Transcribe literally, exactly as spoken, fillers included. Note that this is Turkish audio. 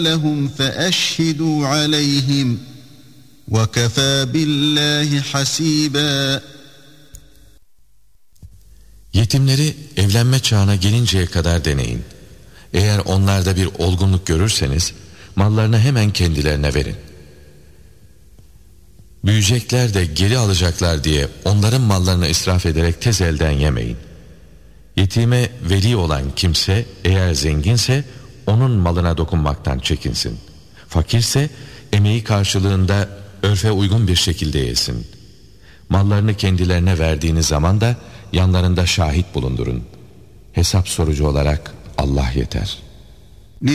لَهُمْ فَأَشْهِدُوا عَلَيْهِمْ وَكَفَى بِاللّٰهِ حَسِيبًا. Yetimleri evlenme çağına gelinceye kadar deneyin. Eğer onlarda bir olgunluk görürseniz mallarını hemen kendilerine verin. Büyüyecekler de geri alacaklar diye onların mallarını israf ederek tez elden yemeyin. Yetime veli olan kimse eğer zenginse onun malına dokunmaktan çekinsin. Fakirse emeği karşılığında örfe uygun bir şekilde yesin. Mallarını kendilerine verdiğiniz zaman da yanlarında şahit bulundurun. Hesap sorucu olarak Allah yeter.